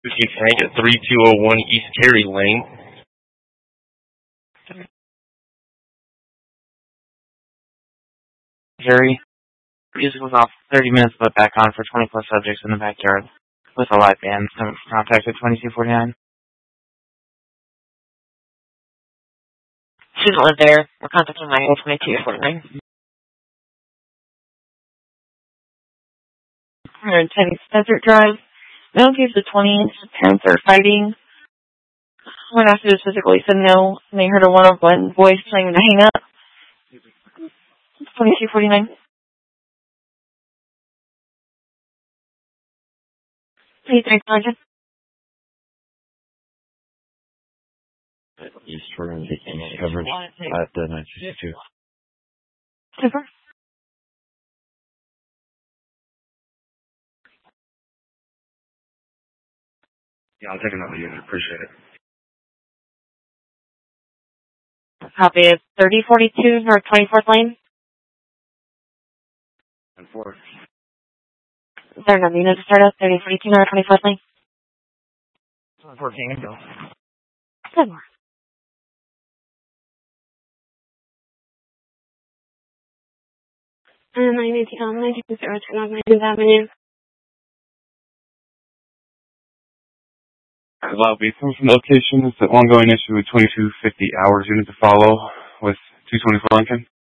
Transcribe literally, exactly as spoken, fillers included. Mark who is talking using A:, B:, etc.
A: Whiskey Tank at three two oh one East Cary Lane. Harry, music was off thirty minutes, but back on for twenty plus subjects in the backyard with a live band. Contact at twenty-two forty-nine. She doesn't live there. We're contacting my twenty-two forty-nine. one ten Desert Drive. No one gives the twenty. Parents are fighting. When asked if it was physical, he said no. And they heard a one-on-one voice telling him to hang up. twenty-two forty-nine. Please, thanks, Sergeant.
B: East Room coverage at the nine sixty-two.
A: Super. Yeah, I'll take another unit. Appreciate it.
C: Copy. It's thirty forty-two North twenty-fourth Lane.
A: And four.
C: Is there another unit to start up? thirty forty-two North twenty-fourth Lane.
A: fourteen and go.
C: Good more. And ninety-two North Avenue.
D: Allow vehicle from the location. It's an ongoing issue with twenty-two fifty hours unit to follow with two twenty-four Lincoln.